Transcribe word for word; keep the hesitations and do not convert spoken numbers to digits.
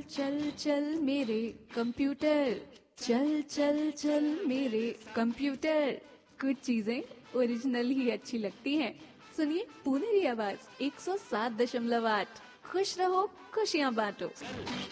चल चल मेरे कंप्यूटर, चल चल चल मेरे कंप्यूटर। कुछ चीजें ओरिजिनल ही अच्छी लगती हैं। सुनिए पुनेरी आवाज एक सौ सात दशमलव आठ। खुश रहो, खुशियां बांटो।